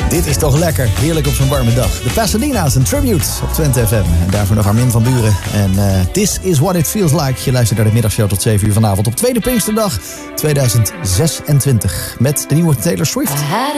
Dit is toch lekker. Heerlijk op zo'n warme dag. De Pasadena's, een tribute op Twente FM. En daarvoor nog Armin van Buuren. En This is what it feels like. Je luistert naar de middagshow tot 7 uur vanavond op tweede Pinksterdag 2026. Met de nieuwe Taylor Swift.